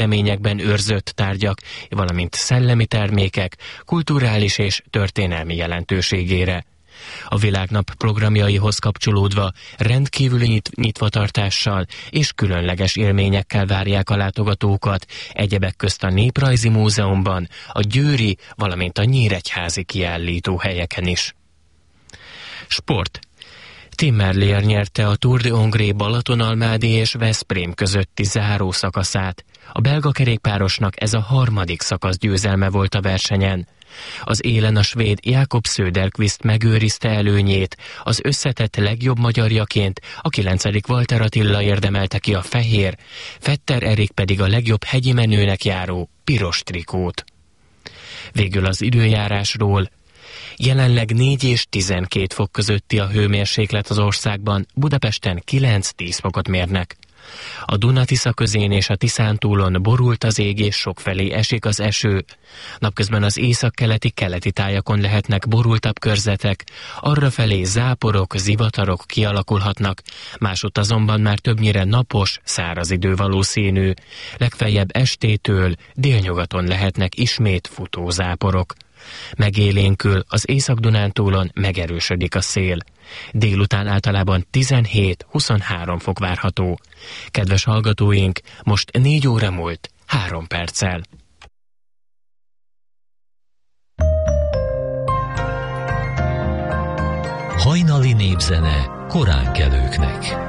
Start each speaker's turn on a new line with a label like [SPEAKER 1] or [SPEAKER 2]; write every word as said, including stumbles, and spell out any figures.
[SPEAKER 1] gyűjteményekben őrzött tárgyak, valamint szellemi termékek, kulturális és történelmi jelentőségére. A Világnap programjaihoz kapcsolódva rendkívüli nyit- nyitvatartással és különleges élményekkel várják a látogatókat, egyebek közt a Néprajzi Múzeumban, a győri, valamint a nyíregyházi kiállítóhelyeken is. Sport. Tim Merlier nyerte a Tour de Hongrie Balatonalmádi és Veszprém közötti záró szakaszát. A belga kerékpárosnak ez a harmadik szakasz győzelme volt a versenyen. Az élen a svéd Jakob Söderqvist megőrizte előnyét, az összetett legjobb magyarjaként a kilencedik Walter Attila érdemelte ki a fehér, Vetter Erik pedig a legjobb hegyi menőnek járó piros trikót. Végül az időjárásról. Jelenleg négy és tizenkét fok közötti a hőmérséklet az országban, Budapesten kilenc-tíz fokot mérnek. A Duna-Tisza közén és a Tiszántúlon borult az ég és sokfelé esik az eső. Napközben az északkeleti keleti tájakon lehetnek borultabb körzetek, arrafelé záporok, zivatarok kialakulhatnak, másutt azonban már többnyire napos, száraz idő valószínű. Legfeljebb estétől délnyugaton lehetnek ismét futó záporok. Megélénkül, az Észak-Dunántúlon megerősödik a szél. Délután általában tizenhét-huszonhárom fok várható. Kedves hallgatóink, most négy óra múlt három perccel.
[SPEAKER 2] Hajnali népzene koránkelőknek.